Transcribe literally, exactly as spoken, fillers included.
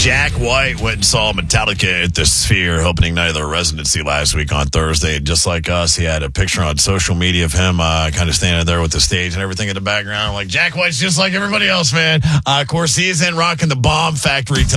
Jack White went and saw Metallica at the Sphere opening night of their residency last week on Thursday. Just like us, he had a picture on social media of him uh, kind of standing there with the stage and everything in the background. Like, Jack White's just like everybody else, man. Uh, of course, he is in rocking the Bomb Factory tonight.